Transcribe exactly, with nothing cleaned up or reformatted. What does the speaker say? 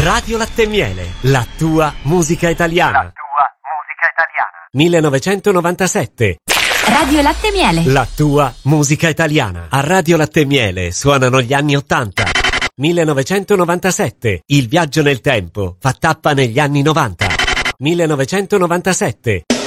Radio Latte e Miele, la tua musica italiana. La tua musica italiana. millenovecentonovantasette. Radio Latte e Miele. La tua musica italiana. A Radio Latte e Miele suonano gli anni ottanta. millenovecentonovantasette. Il viaggio nel tempo fa tappa negli anni novanta. millenovecentonovantasette.